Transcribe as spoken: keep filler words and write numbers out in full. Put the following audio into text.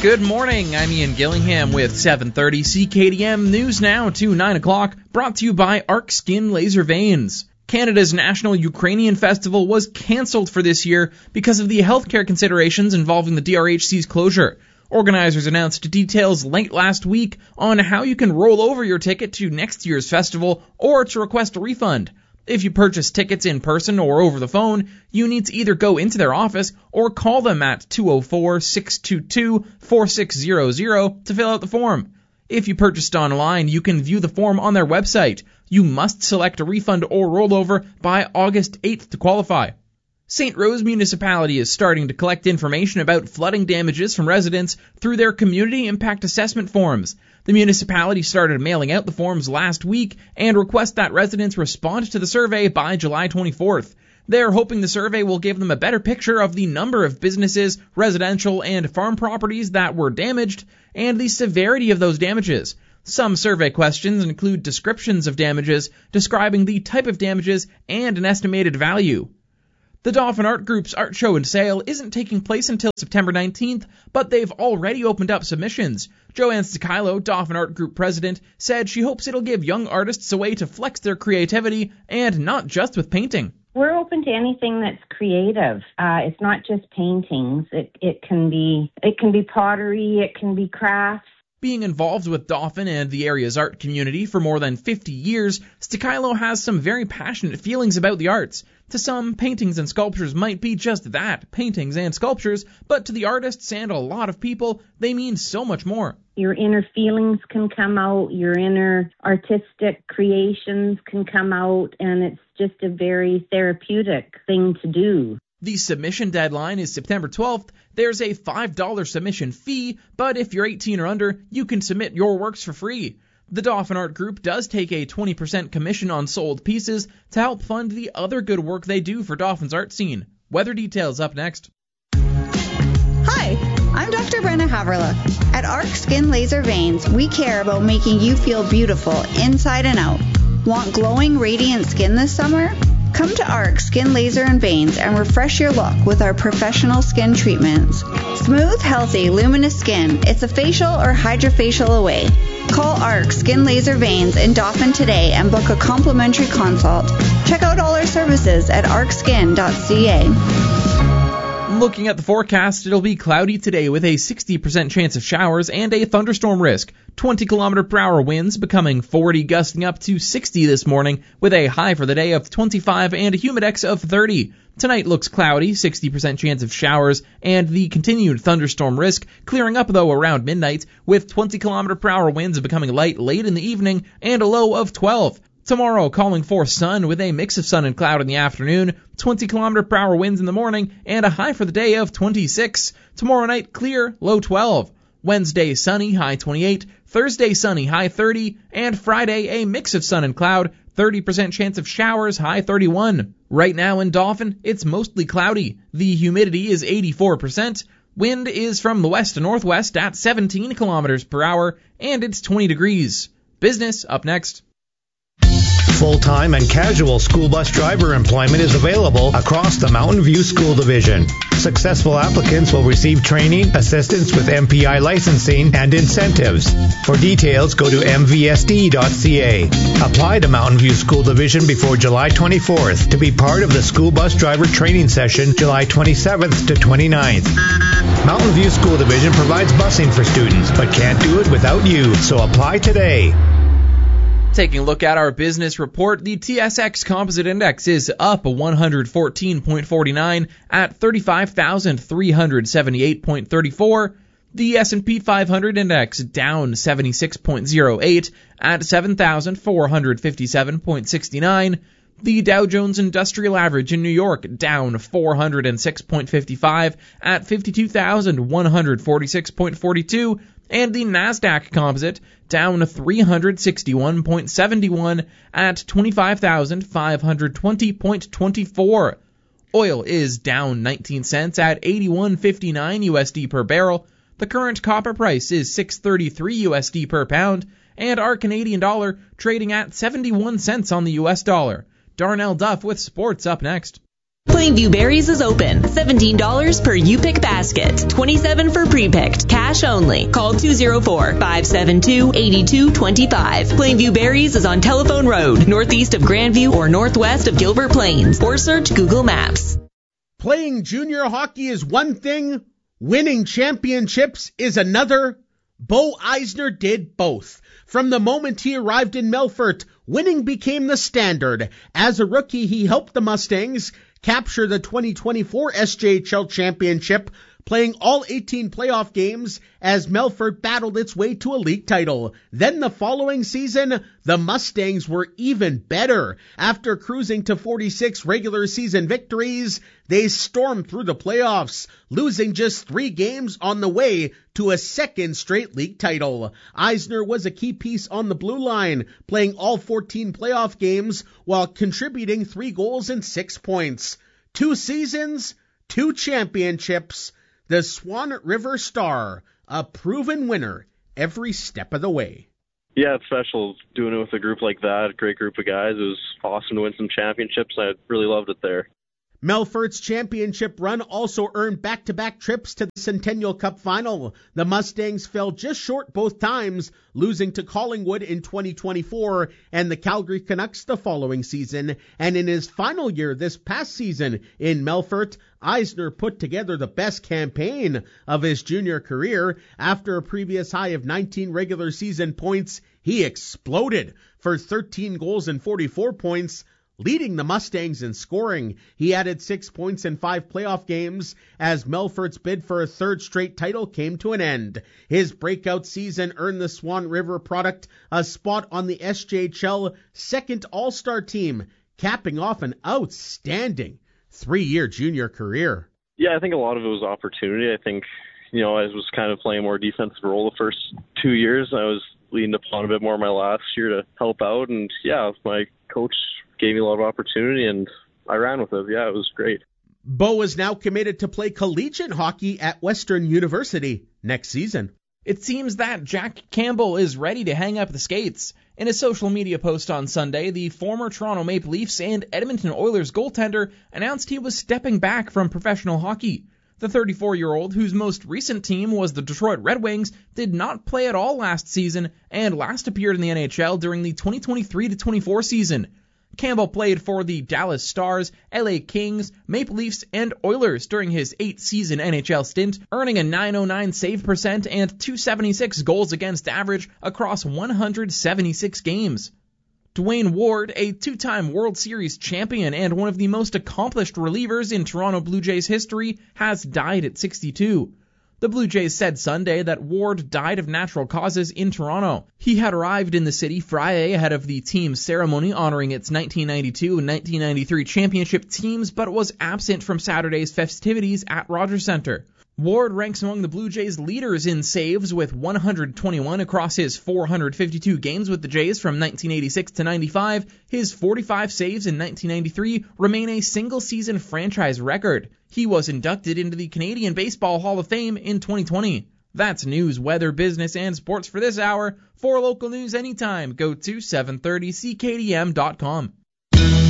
Good morning, I'm Ian Gillingham with seven thirty C K D M News Now to nine o'clock, brought to you by Arc Skin Laser Veins. Canada's National Ukrainian Festival was cancelled for this year because of the healthcare considerations involving the D R H C's closure. Organizers announced details late last week on how you can roll over your ticket to next year's festival or to request a refund. If you purchase tickets in person or over the phone, you need to either go into their office or call them at two oh four, six two two, four six zero zero to fill out the form. If you purchased online, you can view the form on their website. You must select a refund or rollover by August eighth to qualify. Saint Rose Municipality is starting to collect information about flooding damages from residents through their Community Impact Assessment forms. The municipality started mailing out the forms last week and request that residents respond to the survey by July twenty-fourth. They're hoping the survey will give them a better picture of the number of businesses, residential, and farm properties that were damaged and the severity of those damages. Some survey questions include descriptions of damages, describing the type of damages, and an estimated value. The Dauphin Art Group's art show and sale isn't taking place until September nineteenth, but they've already opened up submissions. Joanne Stikilo, Dauphin Art Group president, said she hopes it'll give young artists a way to flex their creativity, and not just with painting. We're open to anything that's creative. Uh, it's not just paintings. It it can be it can be pottery. It can be crafts. Being involved with Dauphin and the area's art community for more than fifty years, Stikilo has some very passionate feelings about the arts. To some, paintings and sculptures might be just that, paintings and sculptures, but to the artists and a lot of people, they mean so much more. Your inner feelings can come out, your inner artistic creations can come out, and it's just a very therapeutic thing to do. The submission deadline is September twelfth. There's a five dollars submission fee, but if you're eighteen or under, you can submit your works for free. The Dauphin Art Group does take a twenty percent commission on sold pieces to help fund the other good work they do for Dauphins art scene. Weather details up next. Hi, I'm Doctor Brenna Haverla. At Arc Skin Laser Veins, we care about making you feel beautiful inside and out. Want glowing, radiant skin this summer? Come to Arc Skin Laser and Veins and refresh your look with our professional skin treatments. Smooth, healthy, luminous skin. It's a facial or hydrofacial away. Call Arc Skin Laser Veins in Dauphin today and book a complimentary consult. Check out all our services at arc skin dot c a. Looking at the forecast, it'll be cloudy today with a sixty percent chance of showers and a thunderstorm risk. twenty kilometer per hour winds becoming forty, gusting up to sixty this morning with a high for the day of twenty-five and a humidex of thirty. Tonight looks cloudy, sixty percent chance of showers, and the continued thunderstorm risk clearing up though around midnight with twenty kilometer per hour winds becoming light late in the evening and a low of twelve. Tomorrow, calling for sun with a mix of sun and cloud in the afternoon, twenty kilometer per hour winds in the morning, and a high for the day of twenty-six. Tomorrow night, clear, low twelve. Wednesday, sunny, high twenty-eight. Thursday, sunny, high thirty. And Friday, a mix of sun and cloud, thirty percent chance of showers, high thirty-one. Right now in Dauphin, it's mostly cloudy. The humidity is eighty-four percent. Wind is from the west to northwest at seventeen kilometers per hour, and it's twenty degrees. Business up next. Full-time and casual school bus driver employment is available across the Mountain View School Division. Successful applicants will receive training, assistance with M P I licensing, and incentives. For details, go to m v s d dot c a. Apply to Mountain View School Division before July twenty-fourth to be part of the school bus driver training session July twenty-seventh to twenty-ninth. Mountain View School Division provides busing for students, but can't do it without you, so apply today. Taking a look at our business report, the T S X Composite Index is up one hundred fourteen point four nine at thirty-five thousand three hundred seventy-eight point three four. The S and P five hundred Index down seventy-six point zero eight at seven thousand four hundred fifty-seven point six nine. The Dow Jones Industrial Average in New York down four hundred six point five five at fifty-two thousand one hundred forty-six point four two. And the Nasdaq Composite down three hundred sixty-one point seven one at twenty-five thousand five hundred twenty point two four. Oil is down nineteen cents at eighty-one fifty-nine U S D per barrel. The current copper price is six thirty-three U S D per pound, and our Canadian dollar trading at seventy-one cents on the U S dollar. Darnell Duff with sports up next. Plainview Berries is open. seventeen dollars per you-pick basket. twenty-seven dollars for pre-picked. Cash only. Call two oh four, five seven two, eight two two five. Plainview Berries is on Telephone Road, northeast of Grandview or northwest of Gilbert Plains. Or search Google Maps. Playing junior hockey is one thing. Winning championships is another. Bo Eisner did both. From the moment he arrived in Melfort, winning became the standard. As a rookie, he helped the Mustangs capture the twenty twenty-four S J H L championship, playing all eighteen playoff games as Melfort battled its way to a league title. Then the following season, the Mustangs were even better. After cruising to forty-six regular season victories, they stormed through the playoffs, losing just three games on the way to a second straight league title. Eisner was a key piece on the blue line, playing all fourteen playoff games while contributing three goals and six points. Two seasons, two championships. The Swan River Star, a proven winner every step of the way. Yeah, it's special doing it with a group like that, a great group of guys. It was awesome to win some championships. I really loved it there. Melfort's championship run also earned back-to-back trips to the Centennial Cup final. The Mustangs fell just short both times, losing to Collingwood in twenty twenty-four and the Calgary Canucks the following season. And in his final year this past season in Melfort, Eisner put together the best campaign of his junior career. After a previous high of nineteen regular season points, he exploded for thirteen goals and forty-four points, leading the Mustangs in scoring. He added six points in five playoff games as Melfort's bid for a third straight title came to an end. His breakout season earned the Swan River product a spot on the S J H L second All-Star team, capping off an outstanding three-year junior career. Yeah, I think a lot of it was opportunity. I think, you know, I was kind of playing a more defensive role the first two years. I was leading upon a bit more my last year to help out. And, yeah, my coach gave me a lot of opportunity, and I ran with it. Yeah, it was great. Bo is now committed to play collegiate hockey at Western University next season. It seems that Jack Campbell is ready to hang up the skates. In a social media post on Sunday, the former Toronto Maple Leafs and Edmonton Oilers goaltender announced he was stepping back from professional hockey. The thirty-four-year-old, whose most recent team was the Detroit Red Wings, did not play at all last season and last appeared in the N H L during the twenty twenty-three twenty-four season. Campbell played for the Dallas Stars, L A Kings, Maple Leafs, and Oilers during his eight-season N H L stint, earning a nine oh nine save percent and two seventy-six goals against average across one hundred seventy-six games. Dwayne Ward, a two-time World Series champion and one of the most accomplished relievers in Toronto Blue Jays history, has died at sixty-two. The Blue Jays said Sunday that Ward died of natural causes in Toronto. He had arrived in the city Friday ahead of the team's ceremony honoring its nineteen ninety-two and nineteen ninety-three championship teams, but was absent from Saturday's festivities at Rogers Centre. Ward ranks among the Blue Jays' leaders in saves with one hundred twenty-one across his four hundred fifty-two games with the Jays from nineteen eighty-six to ninety-five. His forty-five saves in nineteen ninety-three remain a single-season franchise record. He was inducted into the Canadian Baseball Hall of Fame in twenty twenty. That's news, weather, business, and sports for this hour. For local news anytime, go to seven thirty C K D M dot com.